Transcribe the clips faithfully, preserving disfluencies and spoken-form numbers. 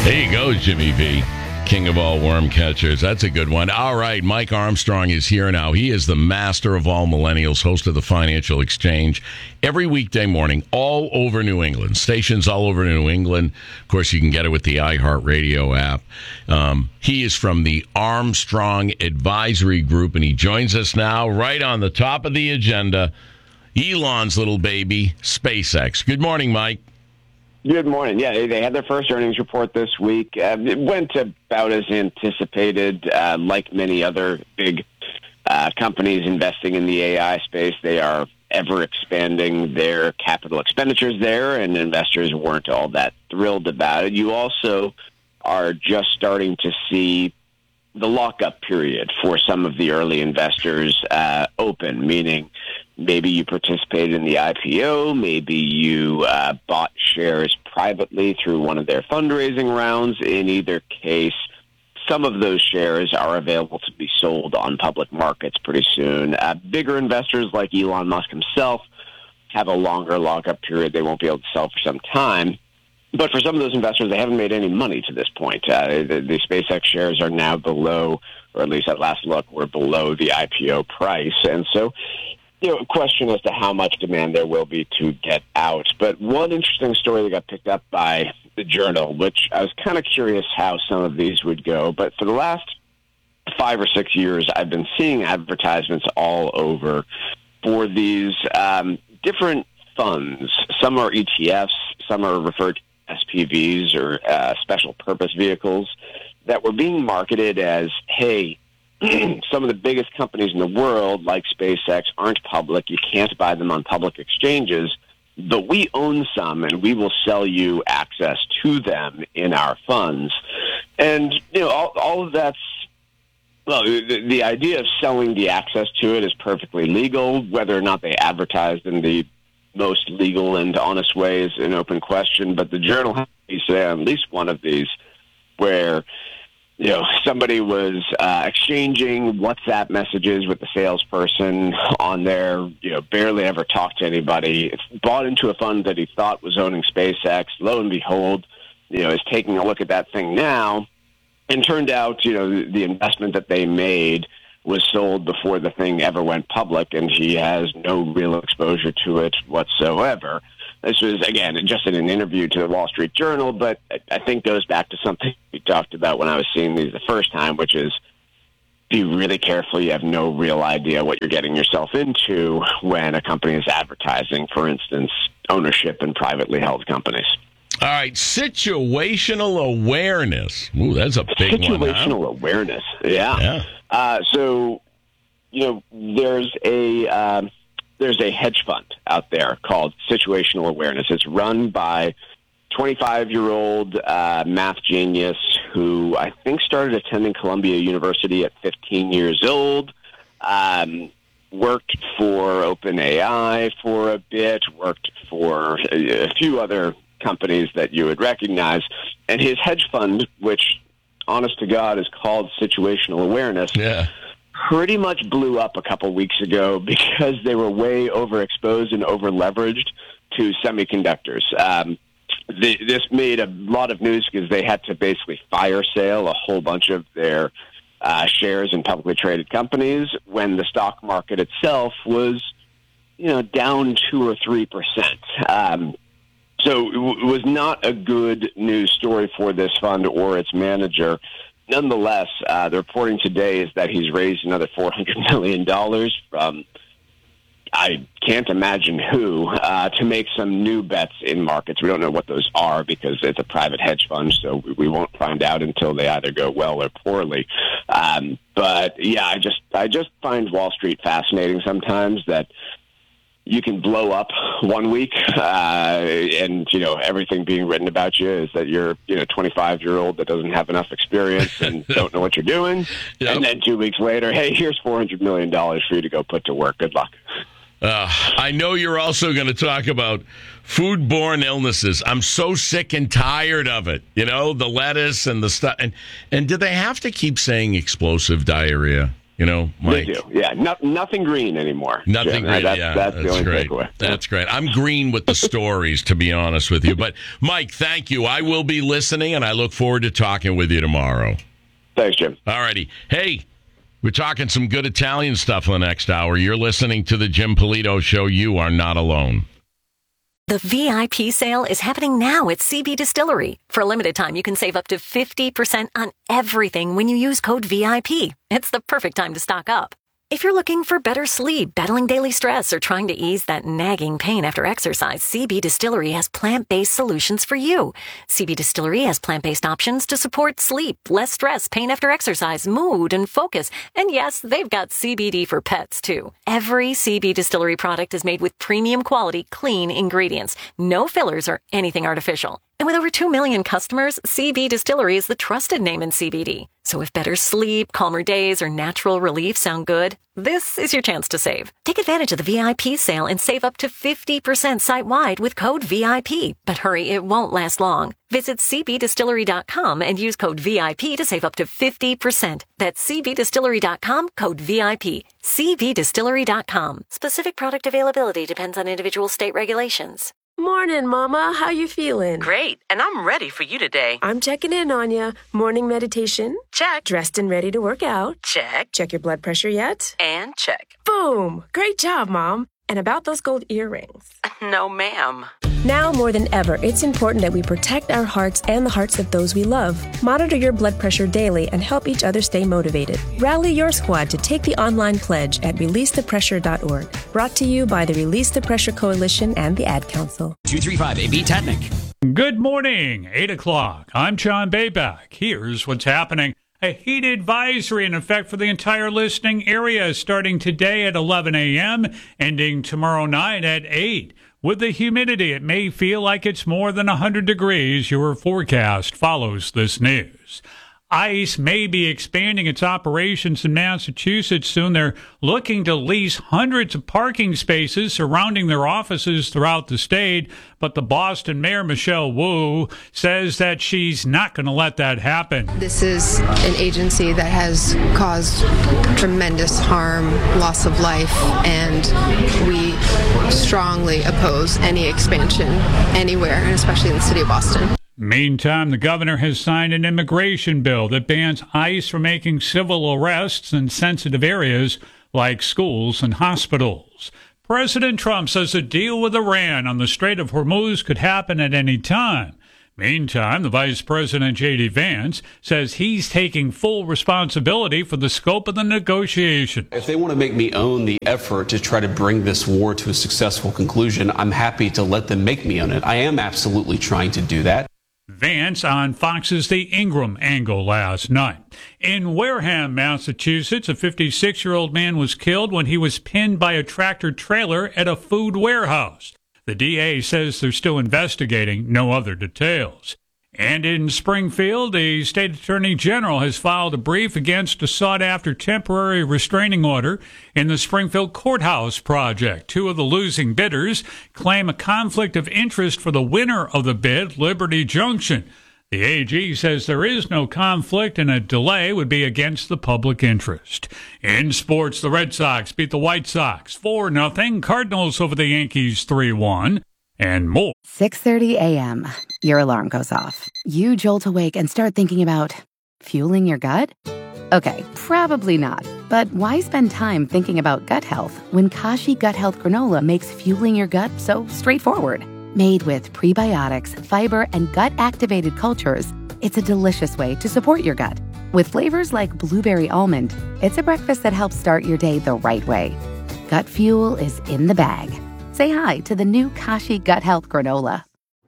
There you go, Jimmy V, king of all worm catchers. That's a good one. All right, Mike Armstrong is here now. He is the master of all millennials, host of the Financial Exchange, every weekday morning, all over New England. Stations all over New England. Of course, you can get it with the iHeartRadio app. Um, he is from the Armstrong Advisory Group, and he joins us now right on the top of the agenda. Elon's little baby, SpaceX. Good morning, Mike. Good morning. Yeah, they had their first earnings report this week. Uh, it went about as anticipated. Uh, like many other big uh, companies investing in the A I space, they are ever expanding their capital expenditures there, and investors weren't all that thrilled about it. You also are just starting to see the lockup period for some of the early investors uh, open, meaning maybe you participated in the I P O, maybe you uh, bought shares privately through one of their fundraising rounds. In either case, some of those shares are available to be sold on public markets pretty soon. Uh, bigger investors like Elon Musk himself have a longer lockup period. They won't be able to sell for some time. But for some of those investors, they haven't made any money to this point. Uh, the, the SpaceX shares are now below, or at least at last look, were below the I P O price. And so, you know, a question as to how much demand there will be to get out. But one interesting story that got picked up by the Journal, which I was kind of curious how some of these would go. But for the last five or six years, I've been seeing advertisements all over for these um, different funds. Some are E T Fs, some are referred to as S P Vs or uh, special purpose vehicles that were being marketed as, hey, some of the biggest companies in the world, like SpaceX, aren't public. You can't buy them on public exchanges, but we own some, and we will sell you access to them in our funds. And, you know, all, all of that's, well, the, the idea of selling the access to it is perfectly legal. Whether or not they advertised in the most legal and honest way is an open question, but the Journal has to say on at least one of these where, you know, somebody was uh, exchanging WhatsApp messages with the salesperson on there, you know, barely ever talked to anybody. It's bought into a fund that he thought was owning SpaceX. Lo and behold, you know, is taking a look at that thing now, and turned out, you know, the, the investment that they made was sold before the thing ever went public, and he has no real exposure to it whatsoever. This was, again, just in an interview to the Wall Street Journal, but I think goes back to something we talked about when I was seeing these the first time, which is be really careful. You have no real idea what you're getting yourself into when a company is advertising, for instance, ownership in privately held companies. All right, situational awareness. Ooh, that's a big situational one. Situational huh? awareness, yeah. yeah. Uh, so, you know, there's a um, there's a hedge fund out there called Situational Awareness. It's run by twenty-five-year-old uh, math genius who I think started attending Columbia University at fifteen years old. Um, worked for OpenAI for a bit. Worked for a, a few other companies that you would recognize, and his hedge fund, which, honest to God, is called Situational Awareness, yeah. pretty much blew up a couple weeks ago because they were way overexposed and over-leveraged to semiconductors. Um, the, this made a lot of news because they had to basically fire sale a whole bunch of their uh, shares in publicly traded companies when the stock market itself was, you know, down two or three percent. Um, So it was not a good news story for this fund or its manager. Nonetheless, uh, the reporting today is that he's raised another four hundred million dollars from, I can't imagine who, uh, to make some new bets in markets. We don't know what those are because it's a private hedge fund, so we won't find out until they either go well or poorly. Um, but, yeah, I just I just find Wall Street fascinating sometimes, that you can blow up one week, uh, and, you know, everything being written about you is that you're, you know, twenty-five-year-old that doesn't have enough experience and don't know what you're doing. Yep. And then two weeks later, hey, here's four hundred million dollars for you to go put to work. Good luck. Uh, I know you're also going to talk about foodborne illnesses. I'm so sick and tired of it. You know, the lettuce and the stuff. And, and do they have to keep saying explosive diarrhea? You know, Mike. They do, yeah. No, nothing green anymore. Nothing Jim. green. That's, yeah, that's, that's the only great. takeaway. That's great. I'm green with the stories, to be honest with you. But Mike, thank you. I will be listening, and I look forward to talking with you tomorrow. Thanks, Jim. All righty. Hey, we're talking some good Italian stuff in the next hour. You're listening to the Jim Polito Show. You are not alone. The V I P sale is happening now at C B Distillery. For a limited time, you can save up to fifty percent on everything when you use code V I P. It's the perfect time to stock up. If you're looking for better sleep, battling daily stress, or trying to ease that nagging pain after exercise, C B Distillery has plant-based solutions for you. C B Distillery has plant-based options to support sleep, less stress, pain after exercise, mood, and focus. And yes, they've got C B D for pets, too. Every C B Distillery product is made with premium quality, clean ingredients. No fillers or anything artificial. And with over two million customers, C B Distillery is the trusted name in C B D. So if better sleep, calmer days, or natural relief sound good, this is your chance to save. Take advantage of the V I P sale and save up to fifty percent site-wide with code V I P. But hurry, it won't last long. Visit c b distillery dot com and use code V I P to save up to fifty percent. That's c b distillery dot com, code V I P. c b distillery dot com. Specific product availability depends on individual state regulations. Morning, Mama. How you feeling? Great, and I'm ready for you today. I'm checking in on ya. Morning meditation? Check. Dressed and ready to work out? Check. Check your blood pressure yet? And check. Boom! Great job, Mom. And about those gold earrings? No, ma'am. Now more than ever, it's important that we protect our hearts and the hearts of those we love. Monitor your blood pressure daily and help each other stay motivated. Rally your squad to take the online pledge at release the pressure dot org. Brought to you by the Release the Pressure Coalition and the Ad Council. two three five A B Tatnick. Good morning, eight o'clock. I'm John Bayback. Here's what's happening. A heat advisory in effect for the entire listening area starting today at eleven a.m., ending tomorrow night at eight. With the humidity, it may feel like it's more than one hundred degrees. Your forecast follows this news. ICE may be expanding its operations in Massachusetts soon. They're looking to lease hundreds of parking spaces surrounding their offices throughout the state. But the Boston Mayor, Michelle Wu, says that she's not going to let that happen. This is an agency that has caused tremendous harm, loss of life, and we strongly oppose any expansion anywhere, and especially in the city of Boston. Meantime, the governor has signed an immigration bill that bans ICE from making civil arrests in sensitive areas like schools and hospitals. President Trump says a deal with Iran on the Strait of Hormuz could happen at any time. Meantime, the Vice President, J D. Vance, says he's taking full responsibility for the scope of the negotiation. If they want to make me own the effort to try to bring this war to a successful conclusion, I'm happy to let them make me own it. I am absolutely trying to do that. Vance on Fox's The Ingram Angle last night. In Wareham, Massachusetts, a fifty-six-year-old man was killed when he was pinned by a tractor-trailer at a food warehouse. The D A says they're still investigating, no other details. And in Springfield, the state attorney general has filed a brief against a sought-after temporary restraining order in the Springfield Courthouse project. Two of the losing bidders claim a conflict of interest for the winner of the bid, Liberty Junction. The A G says there is no conflict and a delay would be against the public interest. In sports, the Red Sox beat the White Sox four nothing, Cardinals over the Yankees three one, and more. six thirty a.m. Your alarm goes off. You jolt awake and start thinking about fueling your gut? Okay, probably not. But why spend time thinking about gut health when Kashi Gut Health Granola makes fueling your gut so straightforward? Made with prebiotics, fiber, and gut-activated cultures, it's a delicious way to support your gut. With flavors like blueberry almond, it's a breakfast that helps start your day the right way. Gut fuel is in the bag. Say hi to the new Kashi Gut Health Granola.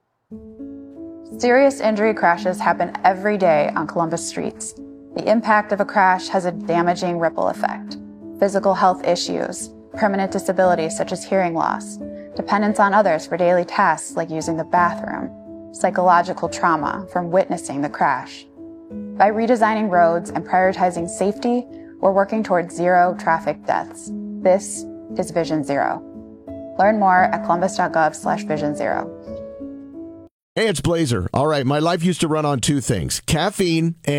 Serious injury crashes happen every day on Columbus streets. The impact of a crash has a damaging ripple effect. Physical health issues, permanent disabilities such as hearing loss, dependence on others for daily tasks like using the bathroom, psychological trauma from witnessing the crash. By redesigning roads and prioritizing safety, we're working towards zero traffic deaths. This is Vision Zero. Learn more at columbus.gov slash vision zero. Hey, it's Blazer. All right, my life used to run on two things, caffeine and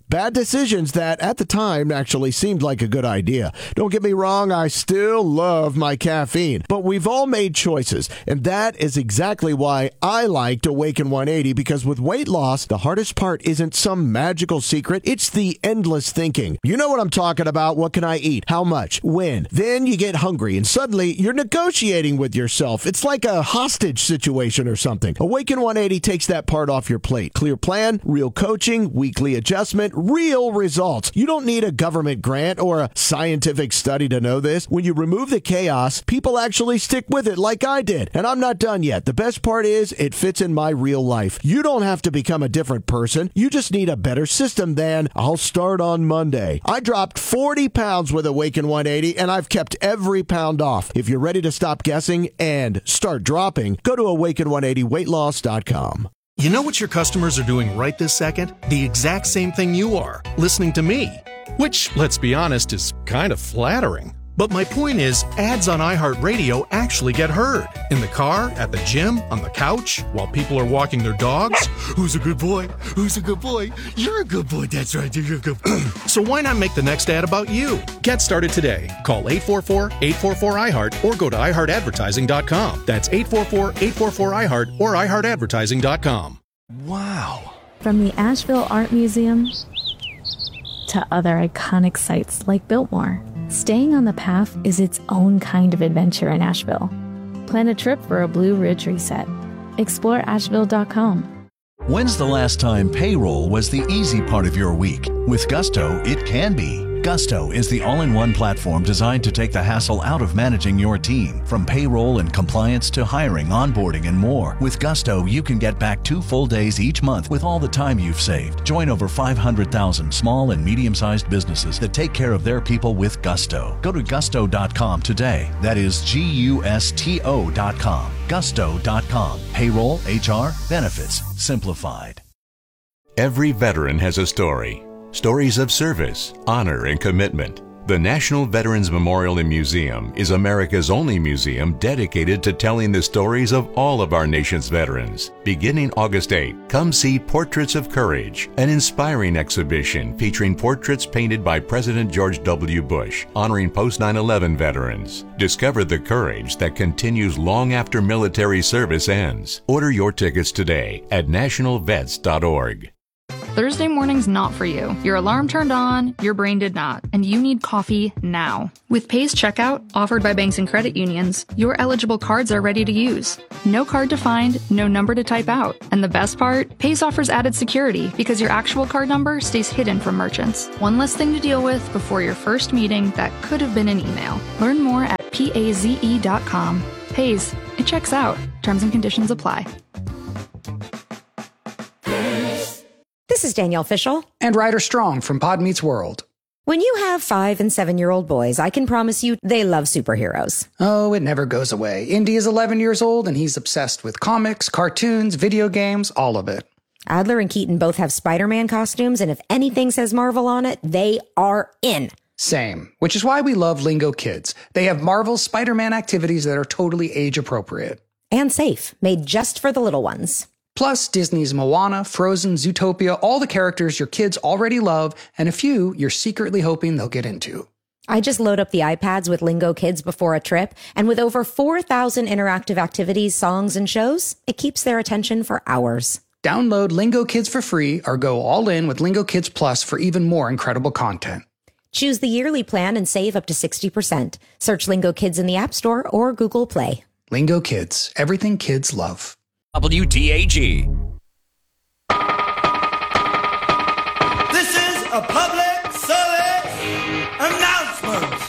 Bad decisions that, at the time, actually seemed like a good idea. Don't get me wrong, I still love my caffeine. But we've all made choices, and that is exactly why I liked Awaken one eighty, because with weight loss, the hardest part isn't some magical secret. It's the endless thinking. You know what I'm talking about. What can I eat? How much? When? Then you get hungry, and suddenly you're negotiating with yourself. It's like a hostage situation or something. Awaken one eighty takes that part off your plate. Clear plan, real coaching, weekly adjustment, real results. You don't need a government grant or a scientific study to know this. When you remove the chaos, people actually stick with it like I did. And I'm not done yet. The best part is it fits in my real life. You don't have to become a different person. You just need a better system than I'll start on Monday. I dropped forty pounds with Awaken one eighty, and I've kept every pound off. If you're ready to stop guessing and start dropping, go to awaken one eighty weight loss dot com. You know what your customers are doing right this second? The exact same thing you are, listening to me. Which, let's be honest, is kind of flattering. But my point is, ads on iHeartRadio actually get heard. In the car, at the gym, on the couch, while people are walking their dogs. Who's a good boy? Who's a good boy? You're a good boy, that's right, you're a good boy. So why not make the next ad about you? Get started today. Call eight four four, eight four four, I heart or go to i heart advertising dot com. That's eight four four, eight four four, I heart or i heart advertising dot com. Wow. From the Asheville Art Museum to other iconic sites like Biltmore, staying on the path is its own kind of adventure in Asheville. Plan a trip for a Blue Ridge reset. explore asheville dot com. When's the last time payroll was the easy part of your week? With Gusto, it can be. Gusto is the all-in-one platform designed to take the hassle out of managing your team. From payroll and compliance to hiring, onboarding, and more. With Gusto, you can get back two full days each month with all the time you've saved. Join over five hundred thousand small and medium-sized businesses that take care of their people with Gusto. Go to gusto dot com today. That is G U S T O dot com. gusto dot com. Payroll, H R, benefits, simplified. Every veteran has a story. Stories of service, honor, and commitment. The National Veterans Memorial and Museum is America's only museum dedicated to telling the stories of all of our nation's veterans. Beginning August eighth, come see Portraits of Courage, an inspiring exhibition featuring portraits painted by President George W. Bush, honoring post nine eleven veterans. Discover the courage that continues long after military service ends. Order your tickets today at national vets dot org. Thursday morning's not for you. Your alarm turned on, your brain did not, and you need coffee now. With Pace Checkout, offered by banks and credit unions, your eligible cards are ready to use. No card to find, no number to type out. And the best part? Pace offers added security because your actual card number stays hidden from merchants. One less thing to deal with before your first meeting that could have been an email. Learn more at paze dot com. Pace, it checks out. Terms and conditions apply. This is Danielle Fishel. And Ryder Strong from Pod Meets World. When you have five and seven-year-old boys, I can promise you they love superheroes. Oh, it never goes away. Indy is eleven years old, and he's obsessed with comics, cartoons, video games, all of it. Adler and Keaton both have Spider-Man costumes, and if anything says Marvel on it, they are in. Same, which is why we love Lingo Kids. They have Marvel's Spider-Man activities that are totally age-appropriate. And safe, made just for the little ones. Plus, Disney's Moana, Frozen, Zootopia, all the characters your kids already love, and a few you're secretly hoping they'll get into. I just load up the iPads with Lingo Kids before a trip, and with over four thousand interactive activities, songs, and shows, it keeps their attention for hours. Download Lingo Kids for free or go all in with Lingo Kids Plus for even more incredible content. Choose the yearly plan and save up to sixty percent. Search Lingo Kids in the App Store or Google Play. Lingo Kids, everything kids love. W T A G. This is a public service announcement.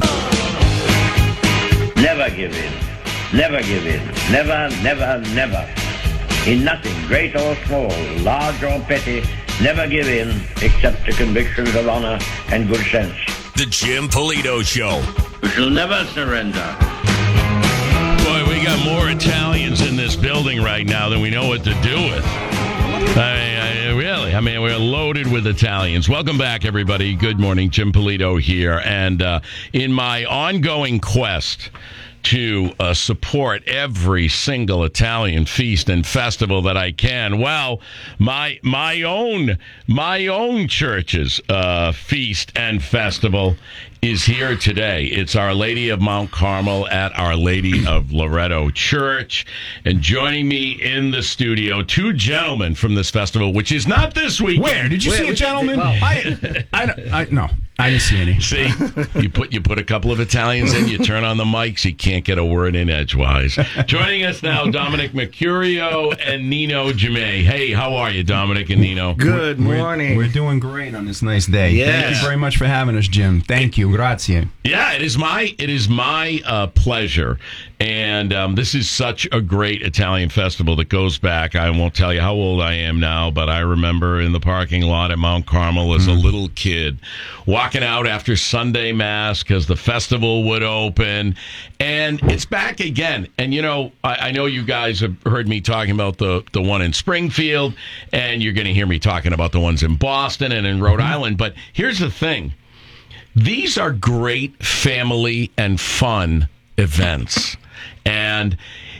Never give in. Never give in. Never, never, never. In nothing, great or small, large or petty, never give in except to convictions of honor and good sense. The Jim Polito Show. We shall never surrender. Boy, we got more Italians in this building right now than we know what to do with. I, I, really, I mean, we're loaded with Italians. Welcome back, everybody. Good morning. Jim Polito here. And uh, in my ongoing quest to uh, support every single Italian feast and festival that I can. Well, my my own my own church's uh, feast and festival is here today. It's Our Lady of Mount Carmel at Our Lady of Loretto Church. And joining me in the studio, two gentlemen from this festival, which is not this weekend. Where? Did you Where, see a gentleman? Well, I, I, I, no, I didn't see any. See, you put you put a couple of Italians in, you turn on the mics, you can't get a word in edgewise. Joining us now, Dominic Mercurio and Nino Jamay. Hey, how are you, Dominic and Nino? Good morning. We're, we're doing great on this nice day. Yes. Thank you very much for having us, Jim. Thank you. Grazie. Yeah, it is my it is my uh, pleasure, and um, this is such a great Italian festival that goes back. I won't tell you how old I am now, but I remember in the parking lot at Mount Carmel as mm. a little kid, walking out after Sunday Mass because the festival would open, and it's back again. And you know, I, I know you guys have heard me talking about the the one in Springfield, and you're going to hear me talking about the ones in Boston and in Rhode mm. Island. But here's the thing. These are great family and fun events, and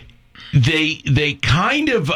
they they kind of, uh,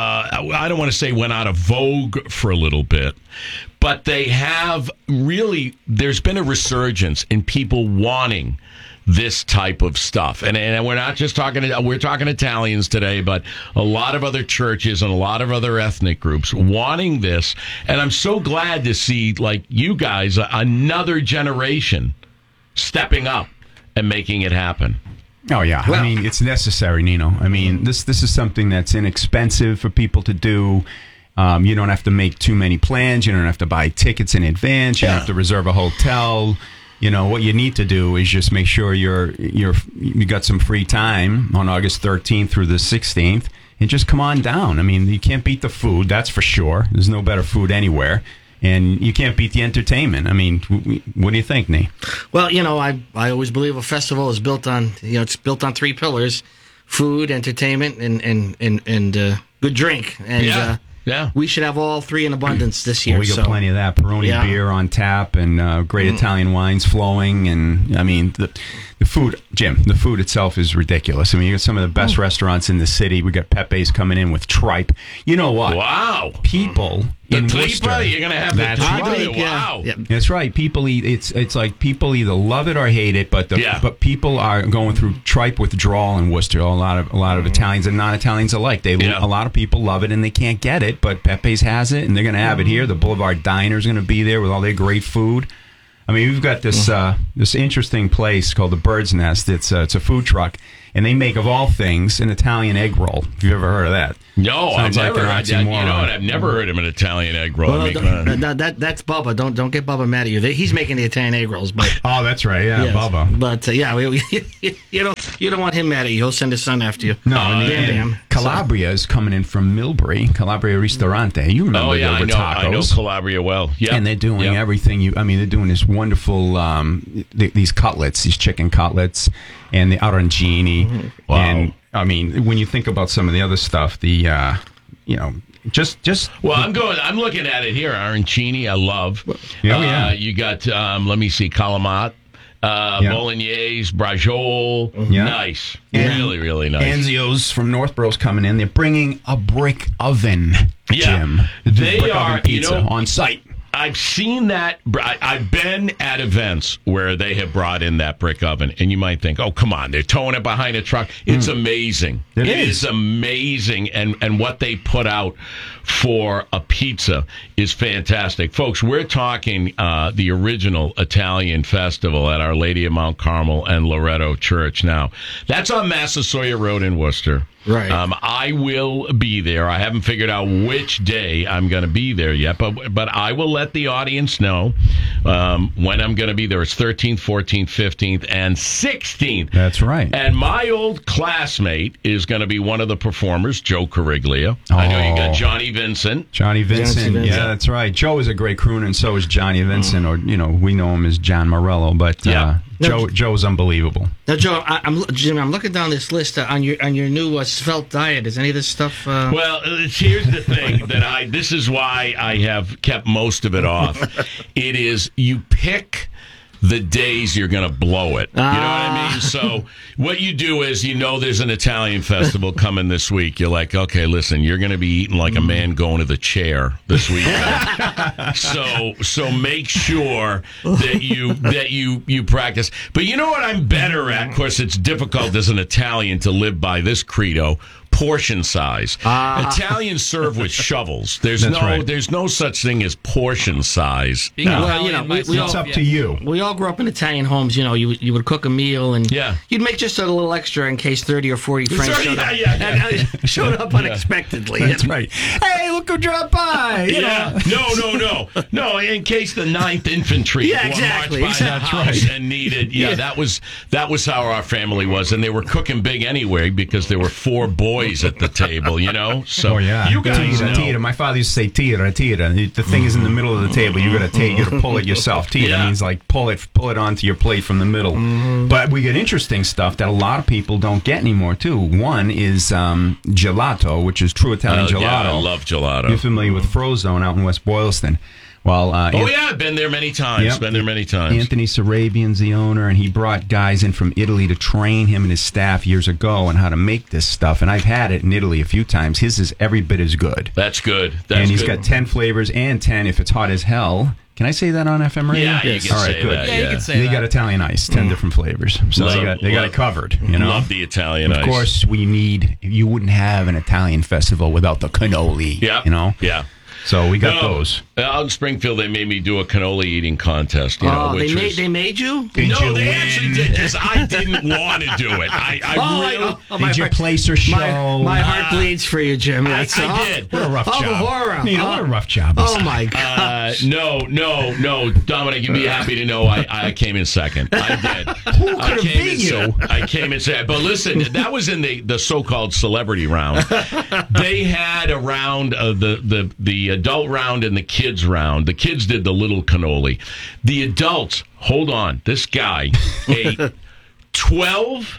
I don't want to say went out of vogue for a little bit, but they have really, there's been a resurgence in people wanting this type of stuff. And, and we're not just talking, we're talking Italians today, but a lot of other churches and a lot of other ethnic groups wanting this. And I'm so glad to see, like you guys, another generation stepping up and making it happen. Oh, yeah. Well, I mean, it's necessary, Nino. I mean, this, this is something that's inexpensive for people to do. Um, you don't have to make too many plans. You don't have to buy tickets in advance. You Yeah. don't have to reserve a hotel. You know, what you need to do is just make sure you're you're you got some free time on August thirteenth through the sixteenth, and just come on down. I mean, you can't beat the food, that's for sure. There's no better food anywhere, and you can't beat the entertainment. I mean, w- what do you think, Nee? Well, you know, I I always believe a festival is built on you know it's built on three pillars: food, entertainment, and and and and uh, good drink. And Yeah. uh, Yeah. we should have all three in abundance this year. Well, we got so. plenty of that. Peroni Yeah. beer on tap, and uh, great Mm. Italian wines flowing. And I mean, the the food, Jim, the food itself is ridiculous. I mean, you got some of the best Oh. restaurants in the city. We got Pepe's coming in with tripe. You know what? Wow. People The in tripa, Worcester. you're going to have the That's tripa. right. Wow. That's right. People eat. It's it's like people either love it or hate it. But the, Yeah. but people are going through tripe withdrawal in Worcester. A lot of a lot of Italians and non-Italians alike. They Yeah. a lot of people love it and they can't get it. But Pepe's has it, and they're going to have it here. The Boulevard Diner is going to be there with all their great food. I mean, we've got this uh, this interesting place called the Bird's Nest. It's uh, it's a food truck, and they make of all things an Italian egg roll. If you've ever heard of that? No, I've Sounds like never. an I, you know oxymoron. what? I've never heard of an Italian egg roll. Well, I mean, don't- come on. that, that, that's Bubba. Don't don't get Bubba mad at you. He's making the Italian egg rolls, but Oh, that's right. Yeah, Yes. Bubba. But uh, yeah, we, you don't you don't want him mad at you. He'll send his son after you. No, Uh, and, Bam and Bam. Calabria is coming in from Milbury, Calabria Ristorante. You remember Oh, yeah, the I know, tacos? I know Calabria well. Yeah. And they're doing Yep. everything. You, I mean, they're doing this wonderful um, th- these cutlets, these chicken cutlets, and the arancini. Wow. And I mean, when you think about some of the other stuff, the uh, you know, just just Well, I'm going. I'm looking at it here. Arancini, I love. Yeah, uh, yeah. You got. Um, let me see. Calamat, uh, Yeah. Bolognese, Brajol. Yeah. Nice. And- really, really nice. Anzio's from Northborough's coming in. They're bringing a brick oven, Yeah. Jim. The They brick are, oven pizza you know, on site. I've seen that. I- I've been at events where they have brought in that brick oven, and you might think, "Oh, come on, they're towing it behind a truck." It's amazing. It It is. is amazing, and and what they put out for a pizza is fantastic, folks. We're talking uh, the original Italian festival at Our Lady of Mount Carmel and Loretto Church. Now, that's on Massasoit Road in Worcester. Right. Um, I will be there. I haven't figured out which day I'm going to be there yet, but but I will let the audience know um, when I'm going to be there. It's thirteenth, fourteenth, fifteenth, and sixteenth. That's right. And my old classmate is going to be one of the performers, Joe Cariglia. I know you got Oh. Johnny Vincent. Johnny Vincent, Vincent. yeah, that's right. Joe is a great crooner, and so is Johnny Vincent, or you know, we know him as John Morello. But uh, Yeah. Joe, Joe's unbelievable. Now, Joe, I, I'm Jim. I'm looking down this list uh, on your on your new uh, svelte diet. Is any of this stuff? Uh... Well, it's- here's the thing that I. This is why I have kept most of it off. It is you pick the days you're going to blow it. You know what I mean? So what you do is, you know, there's an Italian festival coming this week. You're like, okay, listen, you're going to be eating like a man going to the chair this weekend. so so make sure that you that you you practice. But you know what I'm better at? Of course, it's difficult as an Italian to live by this credo. Portion size. Uh, Italians serve with shovels. There's That's no right. there's no such thing as portion size. No. Well, you know, we, we it's all, up to you. We all grew up in Italian homes. You know, you would- you would cook a meal and Yeah. you'd make just a little extra in case thirty or forty friends Sorry, showed yeah, up. yeah, yeah. and, uh, showed up unexpectedly. That's right. Hey, look who dropped by. You Yeah, know. no, no, no, no. In case the Ninth Infantry Yeah, wa- exactly, marched by exactly. the house and needed. Yeah, Yeah. that was that was how our family was, and they were cooking big anyway because there were four boys at the table. You know, so Oh yeah, you guys tira, know. tira. My father used to say tira, tira. The thing is in the middle of the table. You got to take, you got to pull it yourself. Tira Yeah. means like pull it, pull it onto your plate from the middle. But we get interesting stuff that a lot of people don't get anymore too. One is um, gelato, which is true Italian Oh, gelato. yeah, I love gelato. You're familiar with Frozone out in West Boylston? Well, uh, Oh Anth- yeah, I've been there many times. Yep. Been there many times. Anthony Sarabian's the owner, and he brought guys in from Italy to train him and his staff years ago on how to make this stuff. And I've had it in Italy a few times. His is every bit as good. That's good. That's and he's good. got ten flavors and ten if it's hot as hell. Can I say that on F M radio? Yeah, you can All right, say good. that. Yeah, you can they got Italian ice, ten different flavors. So Love- they got they got love- it covered. You know, love the Italian of ice. course, we need. You wouldn't have an Italian festival without the cannoli. Yeah, you know. Yeah. So we got No, those. Out in Springfield, they made me do a cannoli eating contest. You know, Oh, they which made was, they made you? Did no, you they win? actually did because I didn't want to do it. I, I Oh, really. I- oh, Did you place or show? My, my heart Uh, bleeds for you, Jim. I, That's I all. did. What a rough Oh, the job. horror. Nina, what a rough job. Oh my Uh, gosh. no, no, no, Dominic, you'd be happy to know I, I came in second. I did. Who I could have came beat in you? se- I came in second. But listen, that was in the, the so-called celebrity round. They had a round of the, the, the adult round and the kids round. The kids did the little cannoli. The adults, hold on, this guy ate twelve,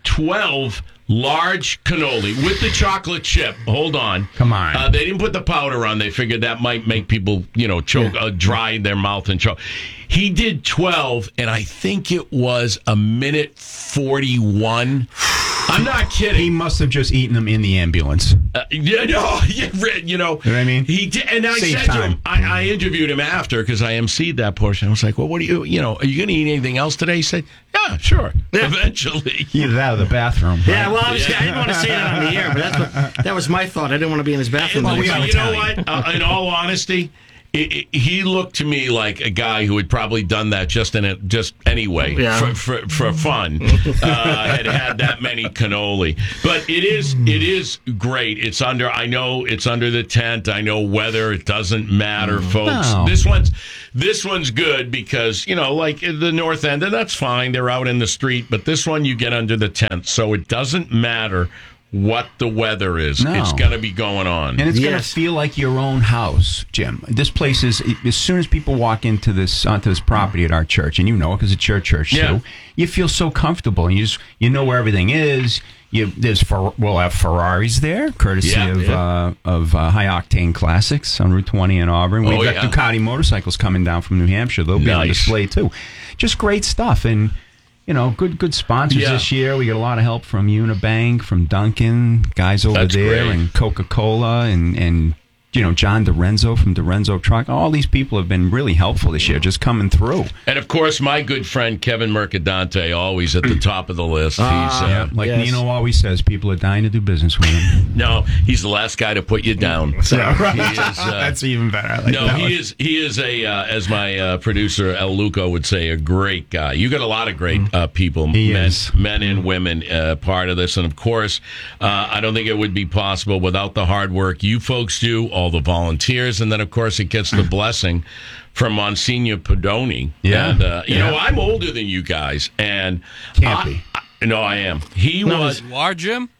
twelve large cannoli with the chocolate chip. Hold on. Come on. Uh, they didn't put the powder on. They figured that might make people, you know, choke, uh, dry their mouth and choke. He did twelve, and I think it was a minute forty-one. I'm not kidding. He must have just eaten them in the ambulance. Uh, yeah, no, yeah, Red, you know. You know what I mean? He did, and I Save said to time. him, I, I interviewed him after because I emceed that portion. I was like, well, what do you, you know, are you going to eat anything else today? He said, yeah, sure. Eventually. Either that or the bathroom. Yeah, right? well, I, was, I didn't want to say that on the air, but that's what, that was my thought. I didn't want to be in his bathroom. And, the you next know time. what? Uh, in all honesty, it, it, he looked to me like a guy who had probably done that just in a, just anyway Yeah. for, for for fun. uh, had had that many cannoli, but it is it is great. It's under. I know it's under the tent. I know weather. It doesn't matter, folks. No. This one's this one's good because you know, like the North End, and that's fine. They're out in the street, but this one you get under the tent, so it doesn't matter what the weather is. No. It's going to be going on. And it's going to Yes. feel like your own house, Jim. This place is, as soon as people walk into this onto this property at our church, and you know it because it's your church Yeah. too, you feel so comfortable. And you just, you know where everything is. You there's Fer, we'll have Ferraris there, courtesy Yeah, of yeah. Uh, of uh, High Octane Classics on Route twenty in Auburn. We've Oh, got yeah. Ducati motorcycles coming down from New Hampshire. They'll be on Nice. display too. Just great stuff. And you know, good good sponsors Yeah. this year. We got a lot of help from Unibank, from Duncan, guys over That's there, great. and Coca-Cola, and and you know, John DiRenzo from DiRenzo Truck. All these people have been really helpful this year, just coming through. And of course, my good friend Kevin Mercadante, always at the top of the list. He's uh, Yeah, like yes. Nino always says, people are dying to do business with him. no, he's the last guy to put you down. So right. he is, uh, That's even better. I like no, that he one. is he is a uh, as my uh, producer El Luco would say, a great guy. You got a lot of great uh, people, He men, is. men and women, uh, part of this, and of course, uh, I don't think it would be possible without the hard work you folks do, all the volunteers. And then, of course, it gets the blessing from Monsignor Pedoni. Yeah. And, uh, you Yeah. know, I'm older than you guys. And Can't I- be. I- no, I am. He was. You are, Jim?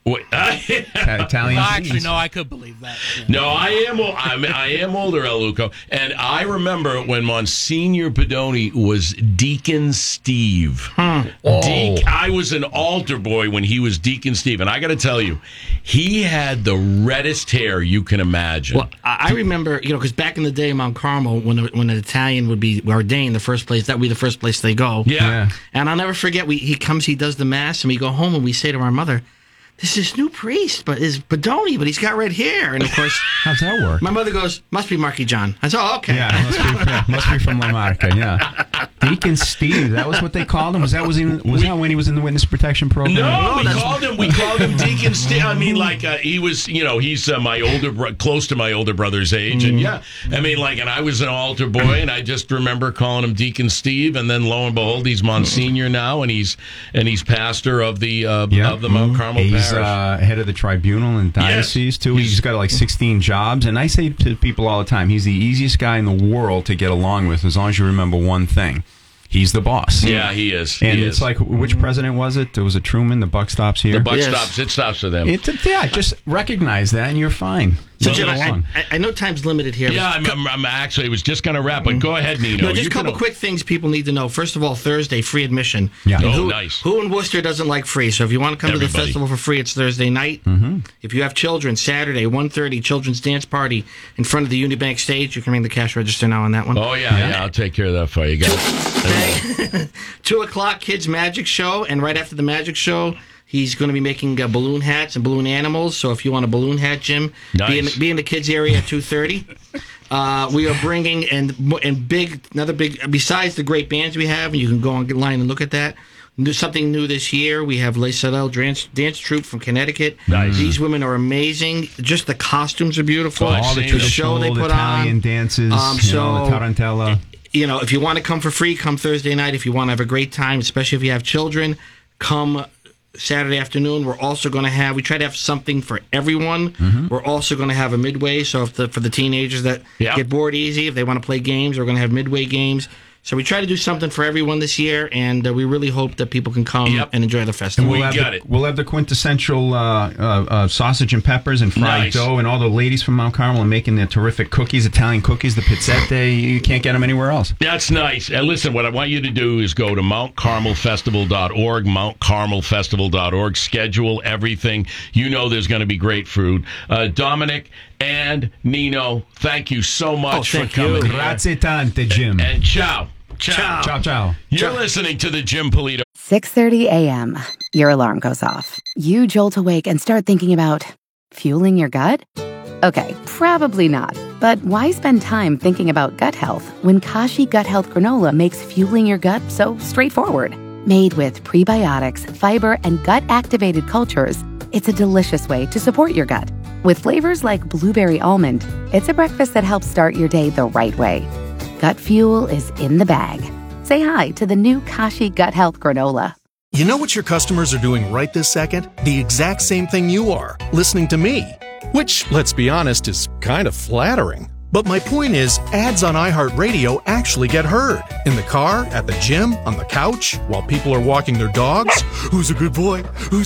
Wait, Italian. No, actually, no, I could believe that. Yeah. No, I am. I'm, I am older, El Luco, and I remember when Monsignor Pedoni was Deacon Steve. Hmm. Deacon, I was an altar boy when he was Deacon Steve, and I got to tell you, he had the reddest hair you can imagine. Well, I I remember, you know, because back in the day in Mount Carmel, when when an Italian would be ordained, the first place that would be the first place they go. Yeah. yeah. And I'll never forget. We he comes, he does the mass, and we go home, and we say to our mother, "This is new priest, but is Pedoni, but he's got red hair." And of course, how's that work? My mother goes, "Must be Marky John." I said, "Oh, okay." Yeah, must be, yeah, must be from La Marca. Yeah, Deacon Steve. That was what they called him. Was that was he, was that when he was in the witness protection program? No, we called him. We called him Deacon Steve. I mean, like uh, he was, you know, he's uh, my older, bro- close to my older brother's age, and yeah, I mean, like, and I was an altar boy, and I just remember calling him Deacon Steve, and then lo and behold, he's Monsignor now, and he's and he's pastor of the uh, yeah. of the Mount Carmel he's, parish. Uh, head of the tribunal and diocese, yes. too. He's, he's got like sixteen jobs. And I say to people all the time, he's the easiest guy in the world to get along with as long as you remember one thing. He's the boss. Yeah, he is. And he it's is. like, which president was it? It was a Truman. The buck stops here. The buck yes. stops. It stops with them. It, yeah, just recognize that and you're fine. So, Jim, I, I, I know time's limited here. Yeah, I'm, I'm, I'm actually was just going to wrap, but go ahead, Nino. No, just you a couple can... quick things people need to know. First of all, Thursday, free admission. Yeah. And Oh, who, nice. Who in Worcester doesn't like free? So if you want to come Everybody. to the festival for free, it's Thursday night. Mm-hmm. If you have children, Saturday, one thirty, children's dance party in front of the Unibank stage. You can ring the cash register now on that one. Oh, yeah, yeah, yeah. I'll take care of that for you guys. Two o'clock, kids' magic show. And right after the magic show, he's going to be making uh, balloon hats and balloon animals. So if you want a balloon hat, Jim, nice. be, in, be in the kids' area at two thirty. Uh, we are bringing, and and big, another big, besides the great bands we have, and you can go online and look at that, do something new this year. We have Les Sorel dance, dance troupe from Connecticut. Nice. These women are amazing. Just the costumes are beautiful. Oh, all the the show they put Italian on. dances, Um, you so, know, the tarantella. You know, if you want to come for free, come Thursday night. If you want to have a great time, especially if you have children, come Saturday afternoon. We're also going to have, we try to have something for everyone. Mm-hmm. We're also going to have a midway. So if the, for the teenagers that Yep. get bored easy, if they want to play games, we're going to have midway games. So we try to do something for everyone this year, and uh, we really hope that people can come Yep. and enjoy the festival. We We'll have got the, it. We'll have the quintessential uh, uh, uh, sausage and peppers and fried Nice. dough, and all the ladies from Mount Carmel are making their terrific cookies, Italian cookies, the pizzette. You can't get them anywhere else. That's nice. And listen, what I want you to do is go to mount carmel festival dot org, mount carmel festival dot org, schedule everything. You know there's going to be great food. Uh, Dominic and Nino, thank you so much Oh, for thank coming you. here. Grazie tante, Jim. And ciao. Ciao. Ciao, ciao. You're listening to the Jim Polito. six thirty a.m. Your alarm goes off. You jolt awake and start thinking about fueling your gut? Okay, probably not. But why spend time thinking about gut health when Kashi Gut Health Granola makes fueling your gut so straightforward? Made with prebiotics, fiber, and gut-activated cultures, it's a delicious way to support your gut. With flavors like blueberry almond, it's a breakfast that helps start your day the right way. Gut fuel is in the bag. Say hi to the new Kashi Gut Health Granola. You know what your customers are doing right this second? The exact same thing you are, listening to me. Which, let's be honest, is kind of flattering. But my point is, ads on iHeartRadio actually get heard. In the car, at the gym, on the couch, while people are walking their dogs. Who's a good boy? Who's